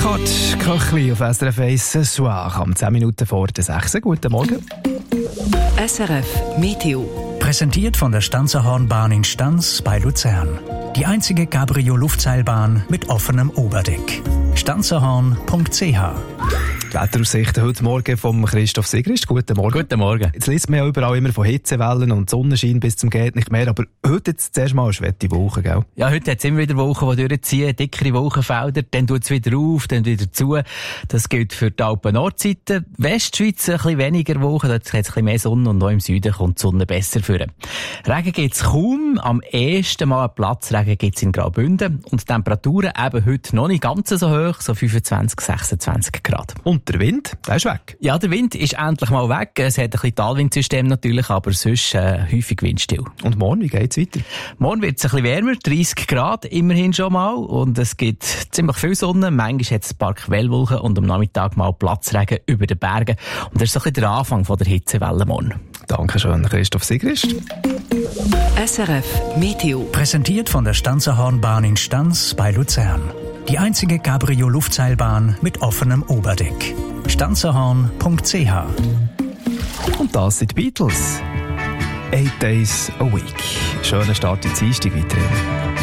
Eckhard Köchli auf SRF 1 ce soir, am 10 Minuten vor der 6. Guten Morgen. SRF Meteo. Präsentiert von der Stanzerhornbahn in Stanz bei Luzern. Die einzige Cabrio-Luftseilbahn mit offenem Oberdeck. stanzerhorn.ch. Die Wetteraussichten heute Morgen vom Christoph Sigrist. Guten Morgen. Guten Morgen. Jetzt liest man ja überall immer von Hitzewellen und Sonnenschein bis zum geht nicht mehr, aber heute jetzt zuerst mal eine schwette Woche, gell? Ja, heute hat es immer wieder Wochen, die durchziehen, dickere Wolkenfelder, dann tut es wieder auf, dann wieder zu. Das gilt für die Alpen-Nordseite. Westschweiz ein bisschen weniger Wochen, dort hat es ein bisschen mehr Sonne und auch im Süden kommt die Sonne besser führen. Regen gibt es kaum, am ersten Mal einen Platzregen gibt es in Graubünden und die Temperaturen eben heute noch nicht ganz so hoch, so 25, 26 Grad. Und der Wind, der ist weg. Ja, der Wind ist endlich mal weg. Es hat ein bisschen Talwindsystem natürlich, aber sonst häufig windstill. Und morgen, wie geht's weiter? Morgen wird es ein bisschen wärmer, 30 Grad immerhin schon mal. Und es gibt ziemlich viel Sonne. Manchmal hat es ein paar Quellwolken und am Nachmittag mal Platzregen über den Bergen. Und das ist so ein bisschen der Anfang von der Hitzewelle morgen. Dankeschön, Christoph Sigrist. SRF Meteo. Präsentiert von der Stanzerhornbahn in Stanz bei Luzern. Die einzige Cabrio-Luftseilbahn mit offenem Oberdeck. stanzerhorn.ch. Und das sind die Beatles. 8 Days a Week. Schöner Start in die Dienstag weiterhin.